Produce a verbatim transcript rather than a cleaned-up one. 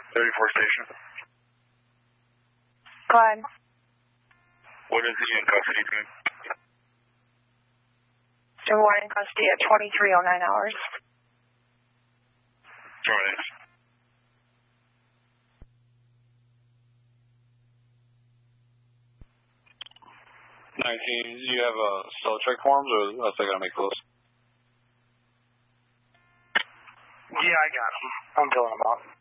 thirty-four station. Clyde. What is he in custody to? Everyone in custody at twenty-three oh nine hours. Charlie. nineteen, do you have a uh, cell check forms or else I gotta make those? Yeah, I got them. I'm filling them out.